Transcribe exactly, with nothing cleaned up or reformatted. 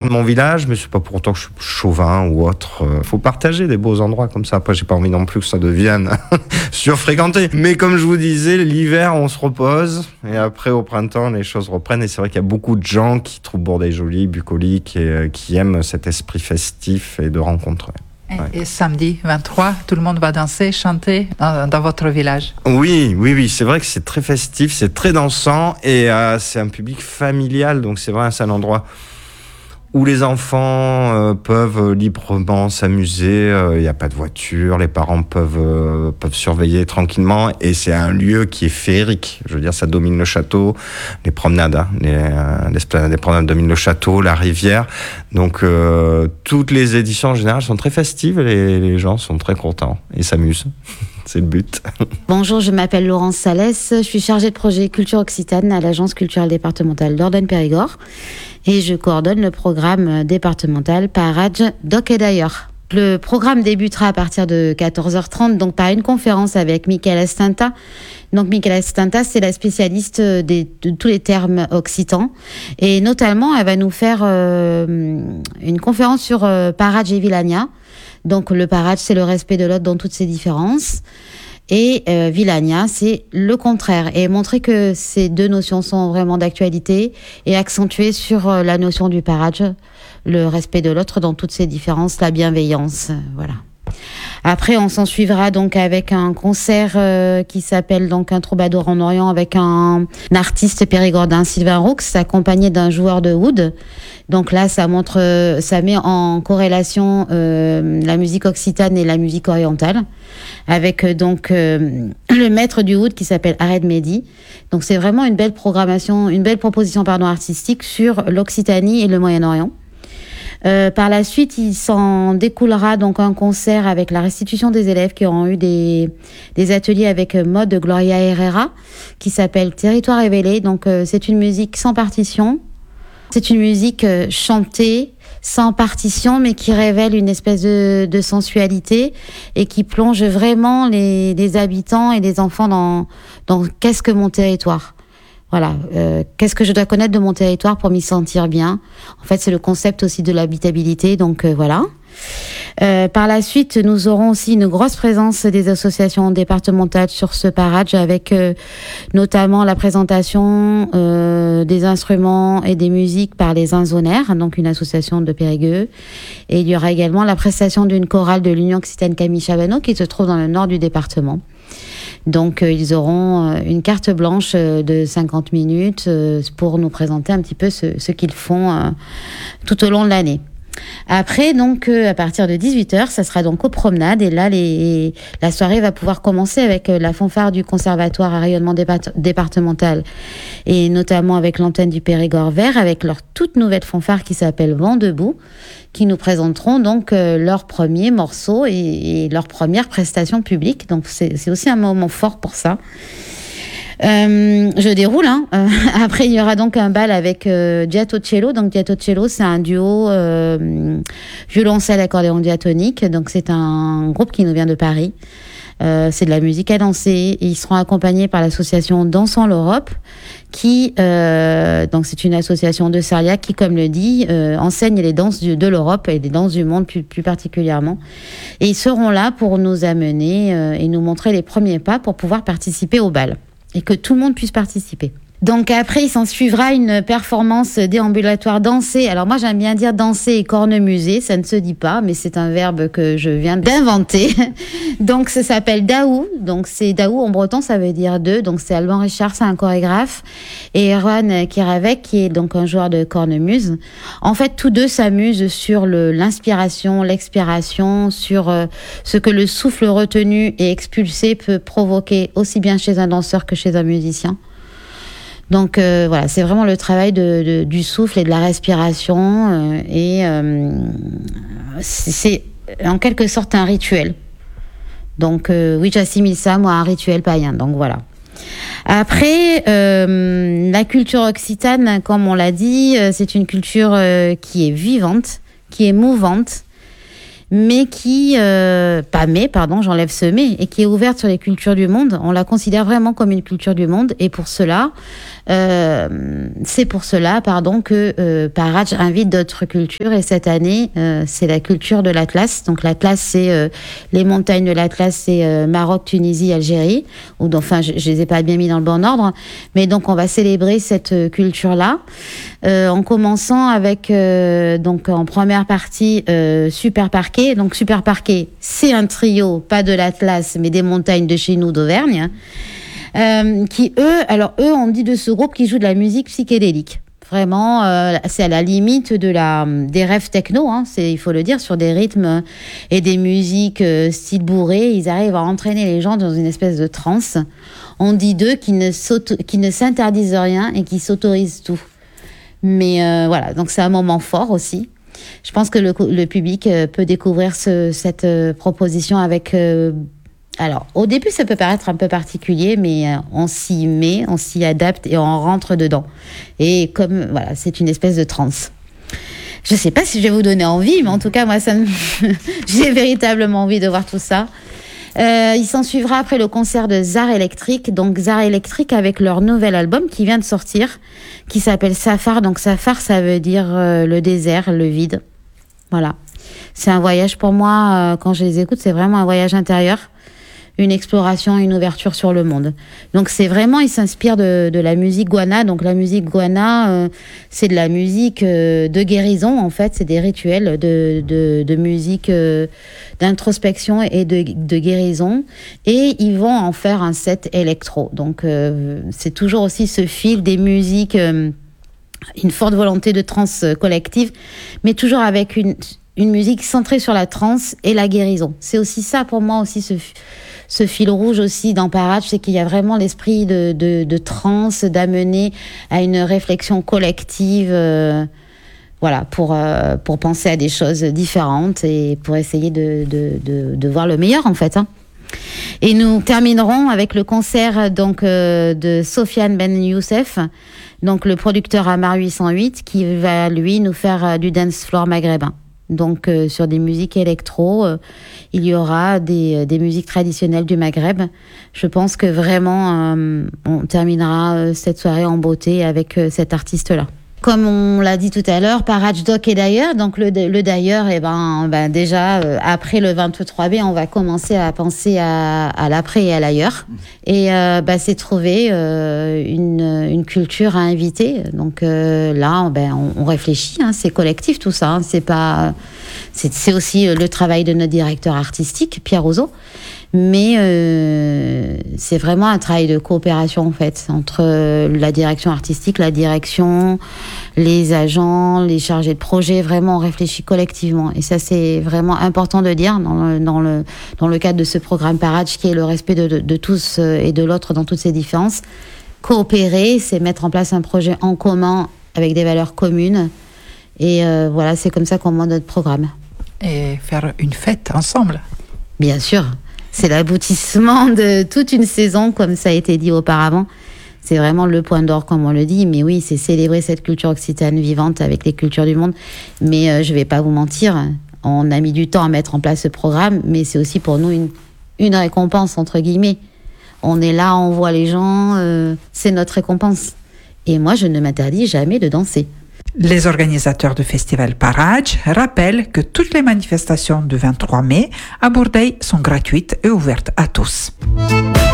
mon village, mais c'est pas pour autant que je suis chauvin ou autre. Il faut partager des beaux endroits comme ça. Après, j'ai pas envie non plus que ça devienne surfréquenté. Mais comme je vous disais, l'hiver, on se repose. Et après, au printemps, les choses reprennent. Et c'est vrai qu'il y a beaucoup de gens qui trouvent Bourdeille joli, bucolique, et euh, qui aiment cet esprit festif et de rencontre. Et, ouais. et samedi vingt-trois, tout le monde va danser, chanter dans, dans votre village. Oui, oui, oui. C'est vrai que c'est très festif, c'est très dansant. Et euh, c'est un public familial. Donc, c'est vrai, c'est un endroit où les enfants euh, peuvent librement s'amuser. Il euh, n'y a pas de voiture, les parents peuvent, euh, peuvent surveiller tranquillement. Et c'est un lieu qui est féerique. Je veux dire, ça domine le château, les promenades, hein, les, euh, les promenades dominent le château, la rivière. Donc, euh, toutes les éditions en général sont très festives et les, les gens sont très contents et s'amusent. C'est le but. Bonjour, je m'appelle Laurence Salès. Je suis chargée de projet Culture Occitane à l'Agence culturelle départementale d'Ordogne-Périgord. Et je coordonne le programme départemental Parage Doc et d'ailleurs. Le programme débutera à partir de quatorze heures trente, donc par une conférence avec Michael Estinta. Donc Michael Estinta, c'est la spécialiste des, de tous les termes occitans. Et notamment, elle va nous faire euh, une conférence sur euh, Parage et Villania. Donc le Parage, c'est le respect de l'autre dans toutes ses différences. Et euh, Villania, c'est le contraire. Et montrer que ces deux notions sont vraiment d'actualité et accentuer sur euh, la notion du Parage, le respect de l'autre dans toutes ses différences, la bienveillance, euh, voilà. Après, on s'en suivra donc avec un concert euh, qui s'appelle donc Un troubadour en Orient avec un, un artiste périgordin, Sylvain Roux, accompagné d'un joueur de oud. Donc là, ça montre, ça met en corrélation euh, la musique occitane et la musique orientale, avec donc euh, le maître du oud qui s'appelle Ared Mehdi. Donc c'est vraiment une belle programmation, une belle proposition pardon artistique sur l'Occitanie et le Moyen-Orient. Euh, par la suite, il s'en découlera donc un concert avec la restitution des élèves qui auront eu des, des ateliers avec Mode Gloria Herrera, qui s'appelle Territoire révélé. Donc euh, c'est une musique sans partition. C'est une musique euh, chantée, sans partition, mais qui révèle une espèce de, de sensualité et qui plonge vraiment les, les habitants et les enfants dans, dans qu'est-ce que mon territoire. Voilà, euh, qu'est-ce que je dois connaître de mon territoire pour m'y sentir bien. En fait, c'est le concept aussi de l'habitabilité, donc euh, voilà. Euh, par la suite, nous aurons aussi une grosse présence des associations départementales sur ce parage, avec euh, notamment la présentation euh, des instruments et des musiques par les Inzonaires, donc une association de Périgueux. Et il y aura également la prestation d'une chorale de l'Union Occitane Camille Chabanot qui se trouve dans le nord du département. Donc euh, ils auront euh, une carte blanche euh, de cinquante minutes euh, pour nous présenter un petit peu ce, ce qu'ils font euh, tout au long de l'année. Après, donc, euh, à partir de dix-huit heures, ça sera donc aux promenades. Et là, les, la soirée va pouvoir commencer avec euh, la fanfare du conservatoire à rayonnement départ- départemental. Et notamment avec l'antenne du Périgord Vert, avec leur toute nouvelle fanfare qui s'appelle Vent debout, qui nous présenteront donc euh, leur premier morceau et, et leur première prestation publique. Donc, c'est, c'est aussi un moment fort pour ça. Euh, je déroule. Hein. Euh, après, il y aura donc un bal avec euh, Giato Cello. Donc, Giato Cello, c'est un duo euh, violoncelle accordéon diatonique. Donc, c'est un groupe qui nous vient de Paris. Euh, c'est de la musique à danser. Et ils seront accompagnés par l'association Dansons l'Europe, qui euh, donc c'est une association de Sarliac qui, comme le dit, euh, enseigne les danses du, de l'Europe et les danses du monde plus, plus particulièrement. Et ils seront là pour nous amener euh, et nous montrer les premiers pas pour pouvoir participer au bal. Et que tout le monde puisse participer. Donc après, il s'en suivra une performance déambulatoire dansée. Alors moi, j'aime bien dire danser et cornemuser, ça ne se dit pas, mais c'est un verbe que je viens d'inventer. Donc ça s'appelle Daou. Donc c'est Daou en breton, ça veut dire deux. Donc c'est Alban Richard, c'est un chorégraphe, et Erwan Kiravec, qui est donc un joueur de cornemuse. En fait, tous deux s'amusent sur le, l'inspiration, l'expiration, sur euh, ce que le souffle retenu et expulsé peut provoquer aussi bien chez un danseur que chez un musicien. Donc euh, voilà, c'est vraiment le travail de, de, du souffle et de la respiration euh, et euh, c'est, c'est en quelque sorte un rituel. Donc euh, oui, j'assimile ça moi à un rituel païen. Donc voilà. Après, euh, la culture occitane, comme on l'a dit, euh, c'est une culture euh, qui est vivante, qui est mouvante, mais qui, euh, pas mais, pardon, j'enlève ce mais, et qui est ouverte sur les cultures du monde. On la considère vraiment comme une culture du monde, et pour cela, euh, c'est pour cela, pardon, que euh, Paradj invite d'autres cultures, et cette année, euh, c'est la culture de l'Atlas. Donc l'Atlas, c'est euh, les montagnes de l'Atlas, c'est euh, Maroc, Tunisie, Algérie, ou enfin, je, je les ai pas bien mis dans le bon ordre, mais donc on va célébrer cette euh, culture-là, euh, en commençant avec, euh, donc en première partie, euh, Super Parquet. Donc Super Parquet, c'est un trio, pas de l'Atlas, mais des montagnes de chez nous d'Auvergne, euh, qui eux, alors eux, on dit de ce groupe qui joue de la musique psychédélique. Vraiment, euh, c'est à la limite de la des rêves techno, hein, c'est, il faut le dire, sur des rythmes et des musiques euh, style bourré. Ils arrivent à entraîner les gens dans une espèce de transe. On dit d'eux qu'ils ne s'auto, qu'ils ne s'interdisent rien et qu'ils s'autorisent tout. Mais euh, voilà, donc c'est un moment fort aussi. Je pense que le, le public peut découvrir ce, cette euh, proposition avec... Euh, alors, au début, ça peut paraître un peu particulier, mais euh, on s'y met, on s'y adapte et on rentre dedans. Et comme, voilà, c'est une espèce de transe. Je ne sais pas si je vais vous donner envie, mais en tout cas, moi, ça me... j'ai véritablement envie de voir tout ça. Euh, il s'en suivra après le concert de Zar Electric, donc Zar Electric avec leur nouvel album qui vient de sortir, qui s'appelle Safar. Donc Safar, ça veut dire euh, le désert, le vide. Voilà. C'est un voyage pour moi, euh, quand je les écoute, c'est vraiment un voyage intérieur, une exploration, une ouverture sur le monde. Donc c'est vraiment, ils s'inspirent de, de la musique Guana. Donc la musique Guana, euh, c'est de la musique euh, de guérison en fait, c'est des rituels de, de, de musique euh, d'introspection et de, de guérison. Et ils vont en faire un set électro. Donc euh, c'est toujours aussi ce fil des musiques, euh, une forte volonté de trance collective, mais toujours avec une, une musique centrée sur la trance et la guérison. C'est aussi ça pour moi aussi ce Ce fil rouge aussi dans Paradj, c'est qu'il y a vraiment l'esprit de, de, de transe, d'amener à une réflexion collective, euh, voilà, pour, euh, pour penser à des choses différentes et pour essayer de, de, de, de voir le meilleur, en fait. Hein. Et nous terminerons avec le concert donc, euh, de Sofiane Ben Youssef, donc le producteur Amar huit cent huit, qui va, lui, nous faire euh, du dance floor maghrébin. Donc euh, sur des musiques électro, euh, il y aura des, des musiques traditionnelles du Maghreb. Je pense que vraiment, euh, on terminera euh, cette soirée en beauté avec euh, cet artiste-là. Comme on l'a dit tout à l'heure, Paradj Doc et d'ailleurs, donc le, le d'ailleurs, eh ben, ben déjà euh, après le vingt-trois mai, on va commencer à penser à, à l'après et à l'ailleurs. Et euh, ben, c'est trouver euh, une, une culture à inviter. Donc euh, là, ben on, on réfléchit, hein, c'est collectif tout ça. Hein, c'est pas, c'est, c'est aussi le travail de notre directeur artistique, Pierre Rousseau. Mais euh, c'est vraiment un travail de coopération en fait entre la direction artistique, la direction, les agents, les chargés de projet. Vraiment, on réfléchit collectivement et ça c'est vraiment important de dire dans le dans le dans le cadre de ce programme Paradj qui est le respect de, de, de tous et de l'autre dans toutes ces différences. Coopérer, c'est mettre en place un projet en commun avec des valeurs communes et euh, voilà, c'est comme ça qu'on monte notre programme. Et faire une fête ensemble. Bien sûr. C'est l'aboutissement de toute une saison, comme ça a été dit auparavant. C'est vraiment le point d'or, comme on le dit. Mais oui, c'est célébrer cette culture occitane vivante avec les cultures du monde. Mais euh, je vais pas vous mentir, on a mis du temps à mettre en place ce programme, mais c'est aussi pour nous une, une récompense, entre guillemets. On est là, on voit les gens, euh, c'est notre récompense. Et moi, je ne m'interdis jamais de danser. Les organisateurs du festival Paradj rappellent que toutes les manifestations du vingt-trois mai à Bourdeille sont gratuites et ouvertes à tous.